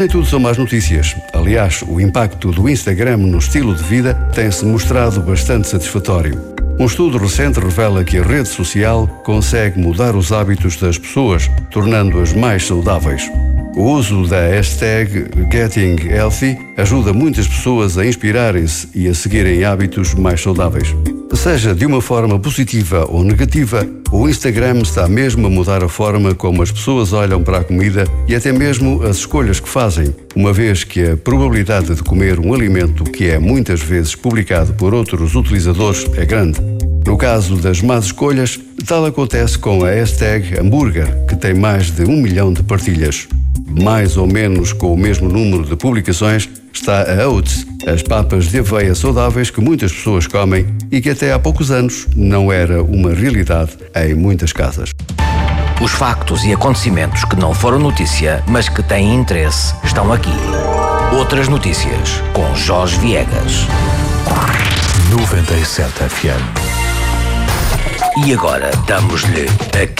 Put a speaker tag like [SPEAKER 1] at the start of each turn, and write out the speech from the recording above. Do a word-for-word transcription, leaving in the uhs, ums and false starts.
[SPEAKER 1] Nem tudo são más notícias. Aliás, o impacto do Instagram no estilo de vida tem-se mostrado bastante satisfatório. Um estudo recente revela que a rede social consegue mudar os hábitos das pessoas, tornando-as mais saudáveis. O uso da hashtag GettingHealthy ajuda muitas pessoas a inspirarem-se e a seguirem hábitos mais saudáveis. Seja de uma forma positiva ou negativa, o Instagram está mesmo a mudar a forma como as pessoas olham para a comida e até mesmo as escolhas que fazem, uma vez que a probabilidade de comer um alimento que é muitas vezes publicado por outros utilizadores é grande. No caso das más escolhas, tal acontece com a hashtag hambúrguer, que tem mais de um milhão de partilhas. Mais ou menos com o mesmo número de publicações está a Oats, as papas de aveia saudáveis que muitas pessoas comem e que até há poucos anos não era uma realidade em muitas casas.
[SPEAKER 2] Os factos e acontecimentos que não foram notícia, mas que têm interesse, estão aqui. Outras notícias com Jorge Viegas.
[SPEAKER 3] noventa e sete F M.
[SPEAKER 2] E agora damos-lhe aqui